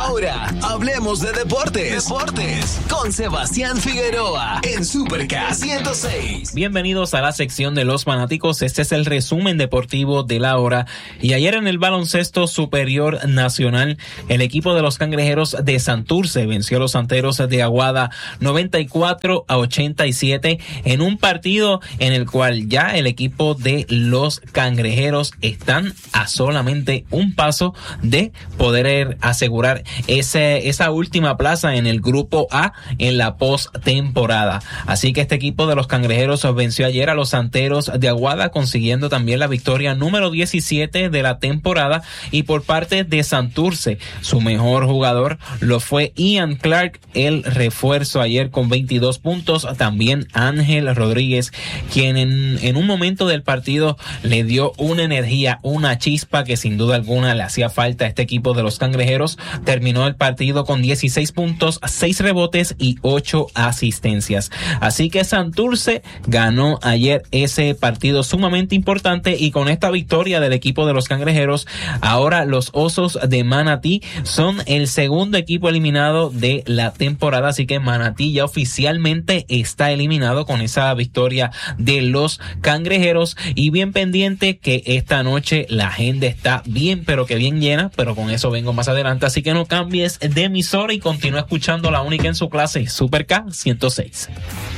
Ahora, hablemos de deportes. Con Sebastián Figueroa en Super K 106. Bienvenidos a la sección de los fanáticos. Este es el resumen deportivo de la hora. Y ayer en el baloncesto superior nacional, el equipo de los Cangrejeros de Santurce venció a los Santeros de Aguada 94-87 en un partido en el cual ya el equipo de los Cangrejeros están a solamente un paso de poder asegurar esa última plaza en el grupo A en la postemporada. Así que este equipo de los Cangrejeros venció ayer a los Santeros de Aguada, consiguiendo también la victoria número 17 de la temporada. Y por parte de Santurce, su mejor jugador lo fue Ian Clark, el refuerzo ayer con 22 puntos. También Ángel Rodríguez, quien en un momento del partido le dio una energía, una chispa que sin duda alguna le hacía falta a este equipo de los Cangrejeros. Terminó el partido con 16 puntos, 6 rebotes y 8 asistencias. Así que Santurce ganó ayer ese partido sumamente importante, y con esta victoria del equipo de los Cangrejeros, ahora los Osos de Manatí son el segundo equipo eliminado de la temporada. Así que Manatí ya oficialmente está eliminado con esa victoria de los Cangrejeros. Y bien pendiente que esta noche la agenda está bien, pero que bien llena, pero con eso vengo más adelante. Así que no cambies de emisora y continúa escuchando la única en su clase, Super K 106.